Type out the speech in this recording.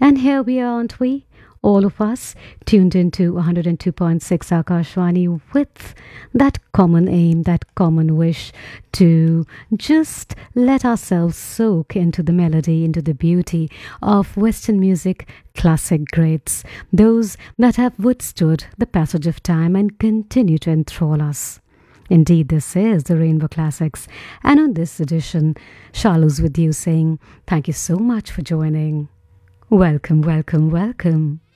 And here we are, aren't we? All of us tuned into 102.6 Akashwani with that common aim, that common wish to just let ourselves soak into the melody, into the beauty of Western music classic greats, those that have withstood the passage of time and continue to enthrall us. Indeed, this is the Rainbow Classics, and on this edition, Shalu's with you saying thank you so much for joining. Welcome, welcome, welcome.